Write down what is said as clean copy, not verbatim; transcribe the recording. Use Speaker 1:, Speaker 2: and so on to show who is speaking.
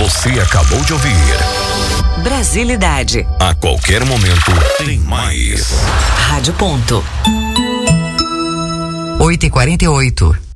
Speaker 1: Você acabou de ouvir
Speaker 2: Brasilidade.
Speaker 1: A qualquer momento tem mais.
Speaker 2: Rádio Ponto.
Speaker 3: 8h48.